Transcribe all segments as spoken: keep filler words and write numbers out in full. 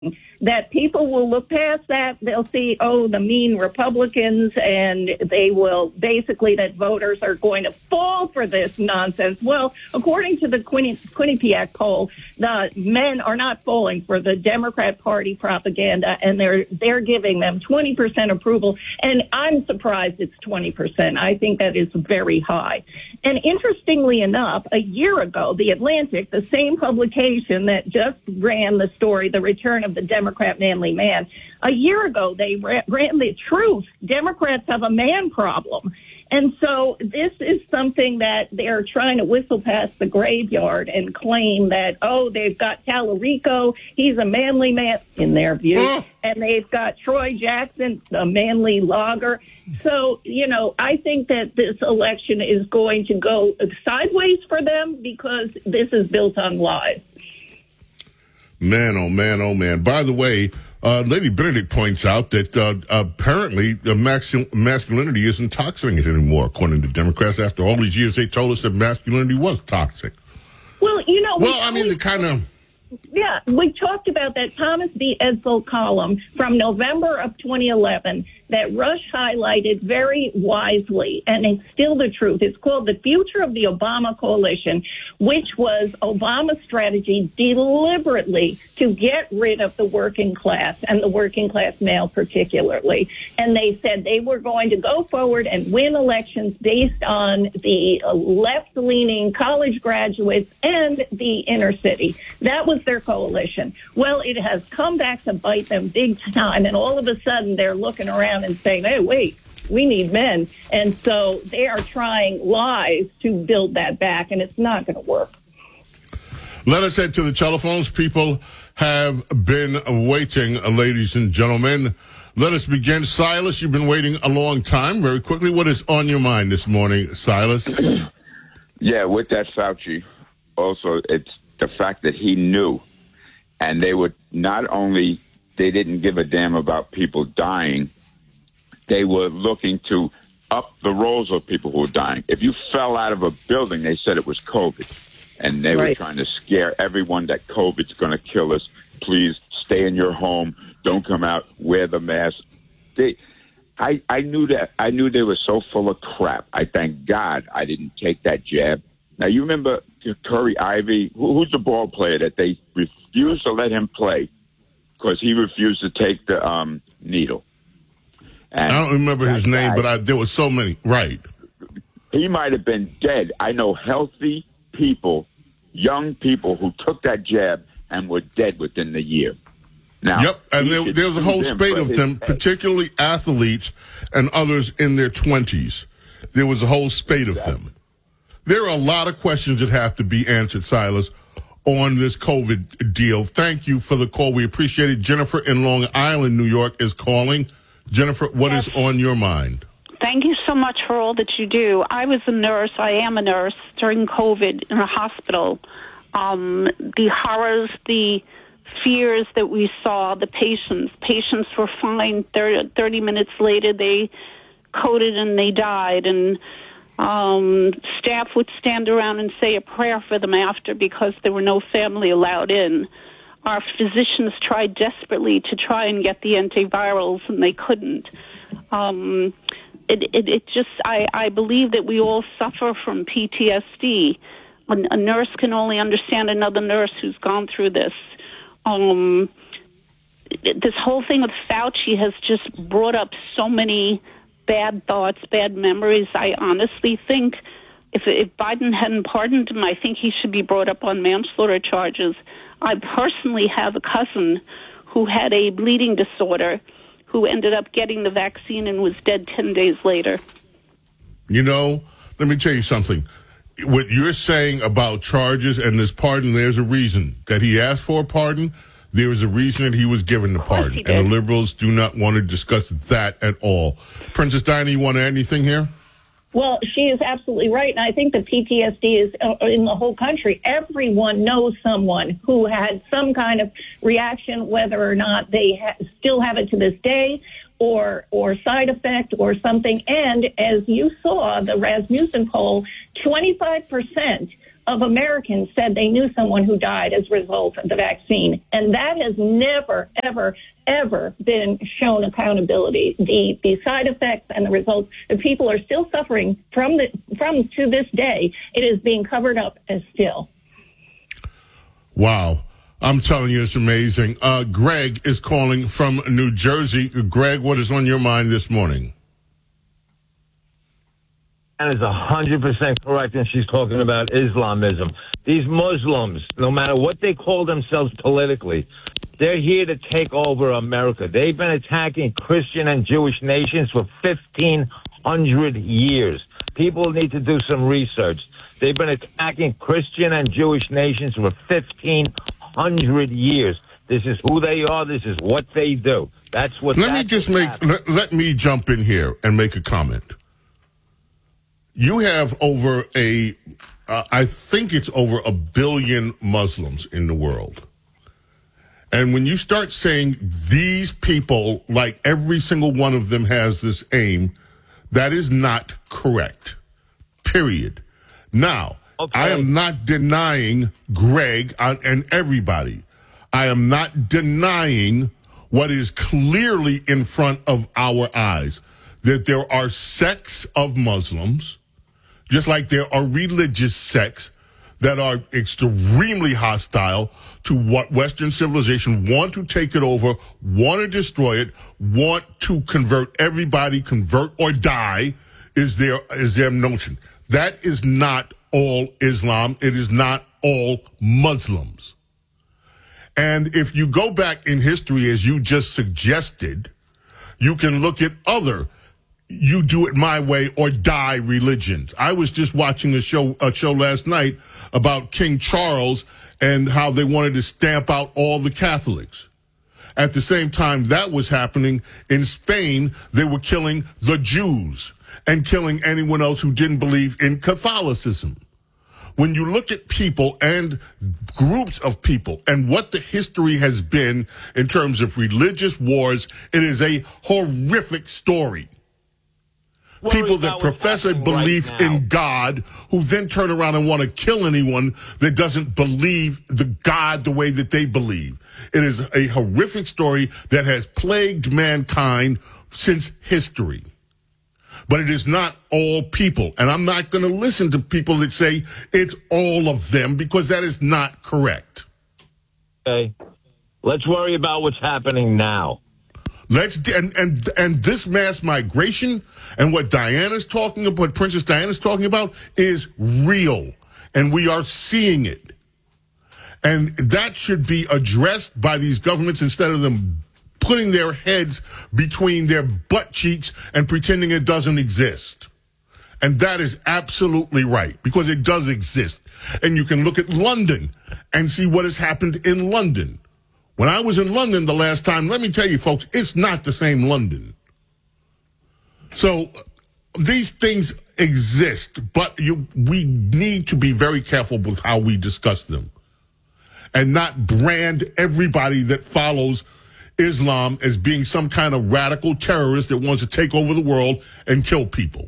that people will look past that. They'll see, oh, the mean Republicans, and they will basically that voters are going to fall for this nonsense. Well, according to the Quinni- Quinnipiac poll, the men are not falling for the Democrat Party propaganda, and they're they're giving them twenty percent approval. And I'm surprised it's twenty percent. I think that is very high. And interestingly enough, a year ago, The Atlantic, the same publication that just ran the story, The Return of the Democrat Manly Man, a year ago they ran, ran the truth. Democrats have a man problem. And so this is something that they're trying to whistle past the graveyard and claim that, oh, they've got Tallarico, he's a manly man, in their view, mm. and they've got Troy Jackson, a manly logger. So, you know, I think that this election is going to go sideways for them because this is built on lies. Man, oh, man, oh, man. By the way, Uh, Lady Benedict points out that uh, apparently uh, mascul- masculinity isn't toxic anymore, according to Democrats. After all these years, they told us that masculinity was toxic. Well, you know... Well, I mean, the kind of... Yeah, we talked about that Thomas B. Edsall column from November of twenty eleven that Rush highlighted very wisely, and it's still the truth. It's called The Future of the Obama Coalition, which was Obama's strategy deliberately to get rid of the working class, and the working class male particularly. And they said they were going to go forward and win elections based on the left-leaning college graduates and the inner city. That was their coalition. Well, it has come back to bite them big time, and all of a sudden they're looking around and saying, hey, wait, we need men. And so they are trying lies to build that back, and it's not going to work. Let us head to the telephones. People have been waiting, ladies and gentlemen. Let us begin. Silas, you've been waiting a long time. Very quickly, what is on your mind this morning, Silas? Yeah, with that Fauci, also, it's the fact that he knew, and they would not only, they didn't give a damn about people dying, they were looking to up the rolls of people who were dying. If you fell out of a building, they said it was COVID, and they right. were trying to scare everyone that COVID's going to kill us. Please stay in your home. Don't come out. Wear the mask. They, I, I knew that. I knew they were so full of crap. I thank God I didn't take that jab. Now, you remember Curry Ivy? Who, who's the ball player that they refused to let him play because he refused to take the um, needle? And I don't remember his name, guy, but I, there were so many. Right. He might have been dead. I know healthy people, young people who took that jab and were dead within the year. Now, yep, and there, there was a whole spate of them, head. particularly athletes and others in their twenties. There was a whole spate of exactly. them. There are a lot of questions that have to be answered, Silas, on this COVID deal. Thank you for the call. We appreciate it. Jennifer in Long Island, New York, is calling. Jennifer, what yes. is on your mind? Thank you so much for all that you do. I was a nurse. I am a nurse during COVID in a hospital. Um, the horrors, the fears that we saw, the patients. Patients were fine. thirty minutes later, they coded and they died. And um, staff would stand around and say a prayer for them after because there were no family allowed in. Our physicians tried desperately to try and get the antivirals, and they couldn't. Um, it, it, it just, I, I believe that we all suffer from P T S D. A, a nurse can only understand another nurse who's gone through this. Um, this whole thing with Fauci has just brought up so many bad thoughts, bad memories. I honestly think if, if Biden hadn't pardoned him, I think he should be brought up on manslaughter charges. I personally have a cousin who had a bleeding disorder who ended up getting the vaccine and was dead ten days later. You know, let me tell you something. What you're saying about charges and this pardon, there's a reason that he asked for a pardon. There was a reason that he was given the pardon. And the liberals do not want to discuss that at all. Princess Diana, you want to add anything here? Well, she is absolutely right, and I think the P T S D is in the whole country. Everyone knows someone who had some kind of reaction, whether or not they ha- still have it to this day, or or side effect or something. And as you saw, the Rasmussen poll, twenty-five percent of Americans said they knew someone who died as a result of the vaccine. And that has never, ever, ever been shown accountability. The the side effects and the results, the people are still suffering from the from to this day. It is being covered up as still. Wow. I'm telling you, it's amazing. Uh, Greg is calling from New Jersey. Greg, what is on your mind this morning? That is one hundred percent correct, and she's talking about Islamism. These Muslims, no matter what they call themselves politically, they're here to take over America. They've been attacking Christian and Jewish nations for fifteen hundred years. People need to do some research. They've been attacking Christian and Jewish nations for fifteen hundred years. This is who they are. This is what they do. That's what. Let me just make. Let, let me jump in here and make a comment. You have over a, uh, I think it's over a billion Muslims in the world. And when you start saying these people, like every single one of them has this aim, that is not correct. Period. Now, okay. I am not denying Greg and everybody. I am not denying what is clearly in front of our eyes, that there are sects of Muslims, just like there are religious sects that are extremely hostile to what Western civilization want to take it over, want to destroy it, want to convert everybody, convert or die, is their, is their notion. That is not all Islam. It is not all Muslims. And if you go back in history, as you just suggested, you can look at other you do it my way or die religions. I was just watching a show a show last night about King Charles and how they wanted to stamp out all the Catholics. At the same time that was happening in Spain, they were killing the Jews and killing anyone else who didn't believe in Catholicism. When you look at people and groups of people and what the history has been in terms of religious wars, it is a horrific story. People that profess a belief right in God, who then turn around and want to kill anyone that doesn't believe the God the way that they believe. It is a horrific story that has plagued mankind since history. But it is not all people. And I'm not going to listen to people that say it's all of them, because that is not correct. Okay. Let's worry about what's happening now. Let's and and and this mass migration and what Diana's talking about, what Princess Diana's talking about, is real, and we are seeing it. And that should be addressed by these governments instead of them putting their heads between their butt cheeks and pretending it doesn't exist. And that is absolutely right, because it does exist. And you can look at London and see what has happened in London. When I was in London the last time, let me tell you, folks, it's not the same London. So these things exist, but you, we need to be very careful with how we discuss them and not brand everybody that follows Islam as being some kind of radical terrorist that wants to take over the world and kill people.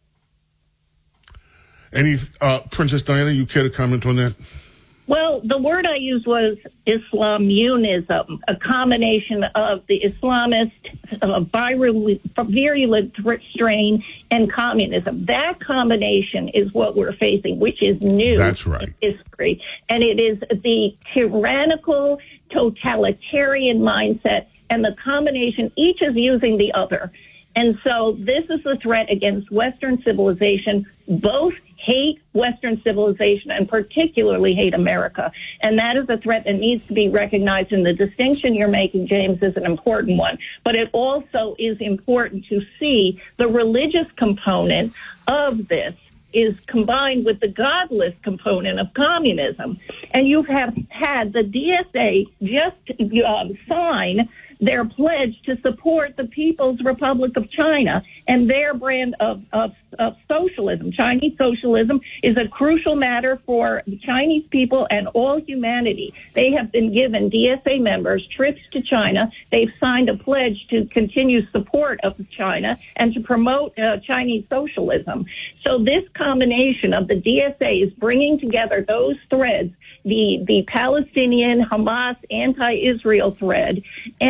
Any, uh, Princess Diana, you care to comment on that? Well, the word I used was Islamunism, a combination of the Islamist uh, virulent strain and communism. That combination is what we're facing, which is new. That's right. In history. And it is the tyrannical, totalitarian mindset, and the combination, each is using the other. And so this is a threat against Western civilization. Both hate Western civilization and particularly hate America. And that is a threat that needs to be recognized. And the distinction you're making, James, is an important one. But it also is important to see the religious component of this is combined with the godless component of communism. And you have had the D S A just uh, sign their pledge to support the People's Republic of China and their brand of, of, of socialism. Chinese socialism is a crucial matter for the Chinese people and all humanity. They have been given, D S A members, trips to China. They've signed a pledge to continue support of China and to promote uh, Chinese socialism. So this combination of the D S A is bringing together those threads, the, the Palestinian, Hamas, anti-Israel thread,